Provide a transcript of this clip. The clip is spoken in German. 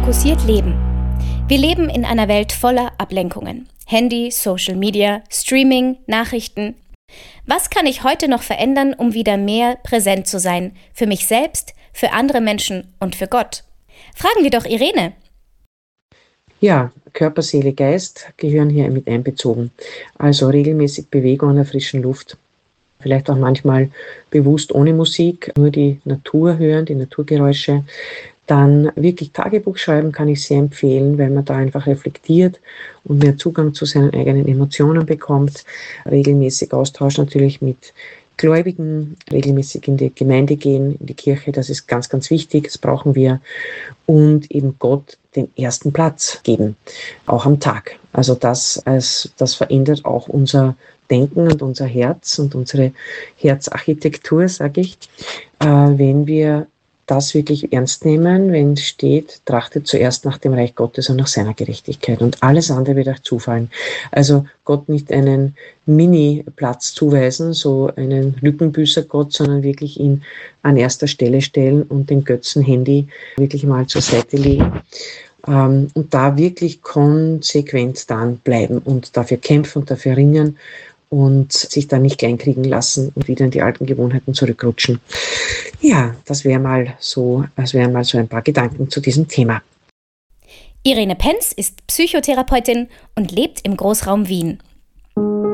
Fokussiert leben. Wir leben in einer Welt voller Ablenkungen. Handy, Social Media, Streaming, Nachrichten. Was kann ich heute noch verändern, um wieder mehr präsent zu sein? Für mich selbst, für andere Menschen und für Gott? Fragen wir doch Irene. Ja, Körper, Seele, Geist gehören hier mit einbezogen. Also regelmäßig Bewegung an der frischen Luft. Vielleicht auch manchmal bewusst ohne Musik, nur die Natur hören, die Naturgeräusche. Dann wirklich Tagebuch schreiben kann ich sehr empfehlen, weil man da einfach reflektiert und mehr Zugang zu seinen eigenen Emotionen bekommt. Regelmäßig Austausch natürlich mit Gläubigen, regelmäßig in die Gemeinde gehen, in die Kirche, das ist ganz, ganz wichtig, das brauchen wir. Und eben Gott den ersten Platz geben, auch am Tag. Also das verändert auch unser Denken und unser Herz und unsere Herzarchitektur, sage ich, wenn wir das wirklich ernst nehmen, wenn es steht, trachtet zuerst nach dem Reich Gottes und nach seiner Gerechtigkeit und alles andere wird euch zufallen. Also Gott nicht einen Mini-Platz zuweisen, so einen Lückenbüßer-Gott, sondern wirklich ihn an erster Stelle stellen und den Götzen-Handy wirklich mal zur Seite legen. Und da wirklich konsequent dann bleiben und dafür kämpfen und dafür ringen und sich dann nicht kleinkriegen lassen und wieder in die alten Gewohnheiten zurückrutschen. Ja, das wären mal so ein paar Gedanken zu diesem Thema. Irene Penz ist Psychotherapeutin und lebt im Großraum Wien.